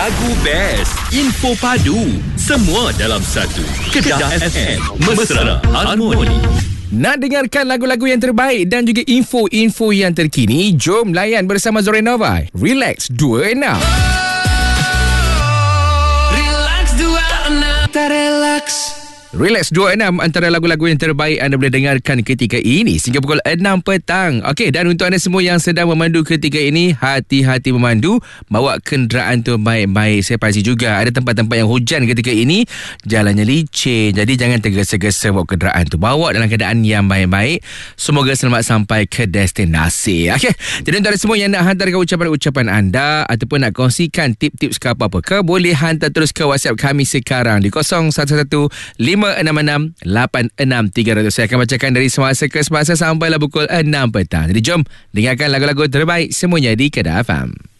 Lagu best, info padu, semua dalam satu. Kedah FM, mesra harmoni. Nak dengarkan lagu-lagu yang terbaik dan juga info-info yang terkini? Jom layan bersama Zorenova. Relax 26. Relax 26. Tak relax. Relax 26 antara lagu-lagu yang terbaik anda boleh dengarkan ketika ini sehingga pukul 6 petang. Okey, dan untuk anda semua yang sedang memandu ketika ini, hati-hati memandu, bawa kenderaan tu baik-baik. Saya pasti juga ada tempat-tempat yang hujan ketika ini, jalannya licin. Jadi jangan tergesa-gesa bawa kenderaan tu. Bawa dalam keadaan yang baik-baik. Semoga selamat sampai ke destinasi. Okey, jadi untuk anda semua yang nak hantarkan ucapan-ucapan anda ataupun nak kongsikan tip-tips ke apa-apa ke, boleh hantar terus ke WhatsApp kami sekarang di 0115668636. Saya akan bacakan dari semasa ke semasa sampailah pukul 6 petang. Jadi jom dengarkan lagu-lagu terbaik semuanya di Kedah FM.